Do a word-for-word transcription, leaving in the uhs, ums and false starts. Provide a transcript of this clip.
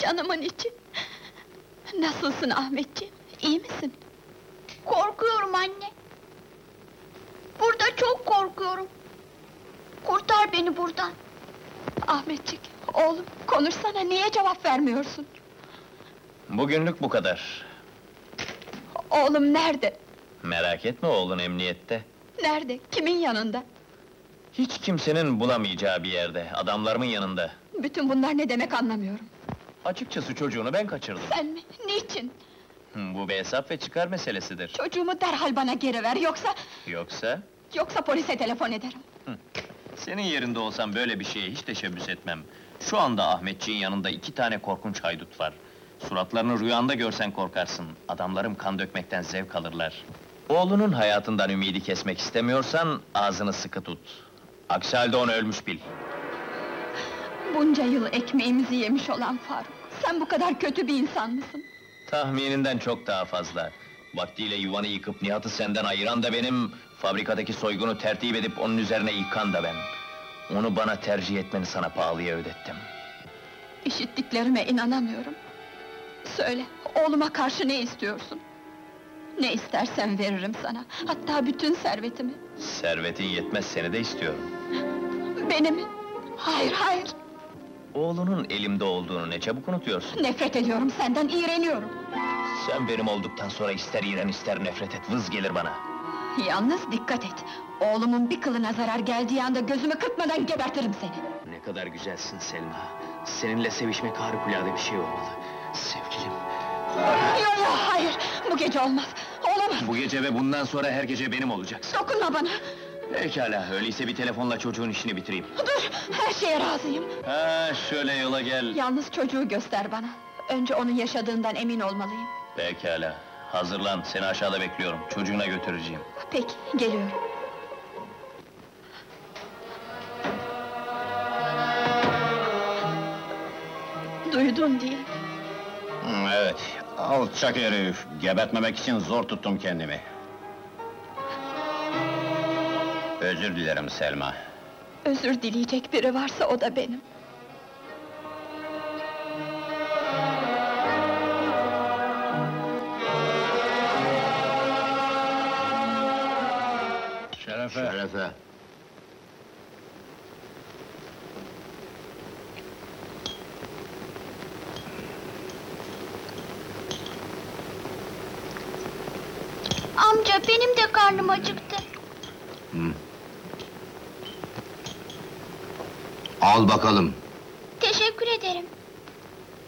Canımın içi! Nasılsın Ahmetciğim, iyi misin? Korkuyorum anne! Burada çok korkuyorum! Kurtar beni buradan! Ahmetcik, oğlum, konuşsana, niye cevap vermiyorsun? Bugünlük bu kadar. Oğlum nerede? Merak etme, oğlun emniyette. Nerede, kimin yanında? Hiç kimsenin bulamayacağı bir yerde, adamlarımın yanında. Bütün bunlar ne demek anlamıyorum. Açıkçası çocuğunu ben kaçırdım. Sen mi, niçin? Bu bir hesap ve çıkar meselesidir. Çocuğumu derhal bana geri ver, yoksa... Yoksa, Yoksa polise telefon ederim. senin yerinde olsam böyle bir şeye hiç teşebbüs etmem. Şu anda Ahmetciğin yanında iki tane korkunç haydut var. Suratlarını rüyanda görsen korkarsın. Adamlarım kan dökmekten zevk alırlar. Oğlunun hayatından ümidi kesmek istemiyorsan, ağzını sıkı tut. Aksi halde onu ölmüş bil. Bunca yıl ekmeğimizi yemiş olan Faruk, sen bu kadar kötü bir insan mısın? Tahmininden çok daha fazla. Vaktiyle yuvanı yıkıp Nihat'ı senden ayıran da benim, fabrikadaki soygunu tertip edip onun üzerine yıkan da ben. Onu bana tercih etmeni sana pahalıya ödettim. İşittiklerime inanamıyorum. Söyle, oğluma karşı ne istiyorsun? Ne istersen veririm sana, hatta bütün servetimi. Servetin yetmez, seni de istiyorum. Beni mi? Hayır, hayır! Oğlunun elimde olduğunu ne çabuk unutuyorsun. Nefret ediyorum senden, iğreniyorum! Sen benim olduktan sonra ister iğren ister nefret et, vız gelir bana. Yalnız dikkat et! Oğlumun bir kılına zarar geldiği anda gözümü kırpmadan gebertirim seni! Ne kadar güzelsin Selma. Seninle sevişmek harikulade bir şey olmalı. Sevgilim. Yok yok, hayır! Bu gece olmaz, olamaz! Bu gece ve bundan sonra her gece benim olacaksın. Dokunma bana! Pekala, öyleyse bir telefonla çocuğun işini bitireyim. Dur, her şeye razıyım! Ha, şöyle yola gel. Yalnız çocuğu göster bana! Önce onun yaşadığından emin olmalıyım. Pekala, hazırlan, seni aşağıda bekliyorum. Çocuğuna götüreceğim. Peki, geliyorum. Duydun değil mi? Evet, alçak herif! Gebertmemek için zor tuttum kendimi. Özür dilerim Selma. Özür dileyecek biri varsa o da benim. Şerefe! Şerefe! Amca, benim de karnım acıktı. Hı. Al bakalım. Teşekkür ederim.